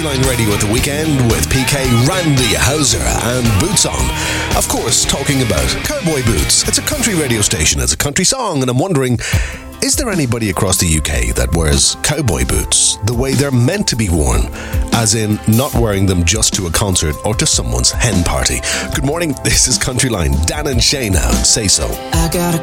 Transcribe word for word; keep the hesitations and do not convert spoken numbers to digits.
Countryline Radio at the weekend with P K, Randy Houser and Boots On. Of course, talking about Cowboy Boots. It's a country radio station, it's a country song, and I'm wondering, is there anybody across the U K that wears cowboy boots the way they're meant to be worn? As in, not wearing them just to a concert or to someone's hen party. Good morning, this is Countryline. Dan and Shay now, say so. I got a